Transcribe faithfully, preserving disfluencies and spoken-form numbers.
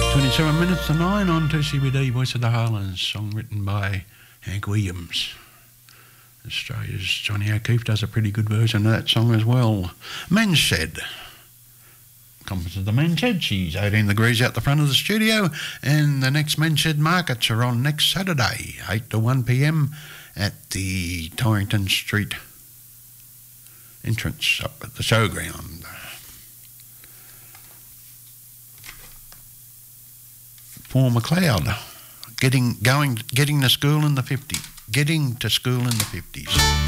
twenty-seven minutes to nine on two C B D, Voice of the Highlands, song written by Hank Williams. Australia's Johnny O'Keefe does a pretty good version of that song as well. Men's Shed. Conference of the Men's Shed. She's eighteen degrees out the front of the studio, and the next Men's Shed markets are on next Saturday, eight to one p m at the Torrington Street entrance up at the showground. Paul McLeod, getting going, getting to school in the fifties, getting to school in the fifties.